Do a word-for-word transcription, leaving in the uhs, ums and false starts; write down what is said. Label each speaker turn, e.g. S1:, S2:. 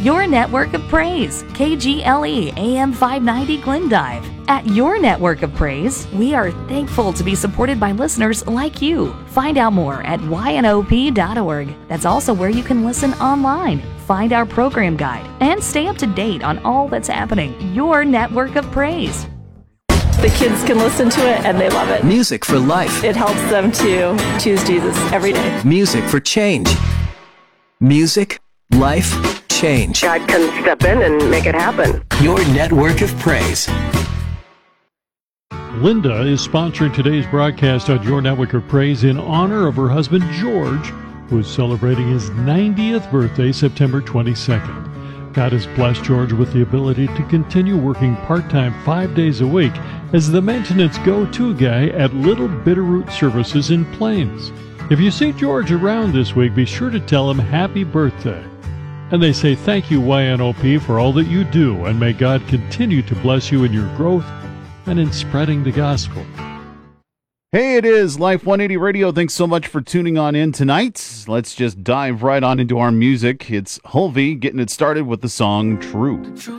S1: Your Network of Praise, K G L E A M five ninety Glendive. At Your Network of Praise, we are thankful to be supported by listeners like you. Find out more at Y N O P dot org. That's also where you can listen online, find our program guide, and stay up to date on all that's happening. Your Network of Praise.
S2: The kids can listen to it and they love it.
S3: Music for life.
S2: It helps them to choose Jesus every day.
S3: Music for change. Music, life, change.
S4: God can step in and make it happen.
S3: Your Network of Praise.
S5: Linda is sponsoring today's broadcast on Your Network of Praise in honor of her husband George, who is celebrating his ninetieth birthday September twenty-second. God has blessed George with the ability to continue working part-time five days a week as the maintenance go-to guy at Little Bitterroot Services in Plains. If you see George around this week, be sure to tell him happy birthday. And they say thank you, Y N O P, for all that you do, and may God continue to bless you in your growth and in spreading the gospel.
S6: Hey, it is Life one eighty Radio. Thanks so much for tuning on in tonight. Let's just dive right on into our music. It's Hulvey getting it started with the song True.
S7: True